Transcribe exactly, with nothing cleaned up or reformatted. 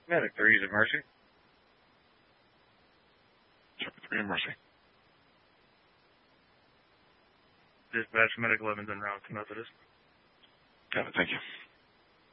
Medic three, is it Mercy? Chapter three, Mercy. Dispatch, Medic eleven's en route to Methodist. Got it, thank you.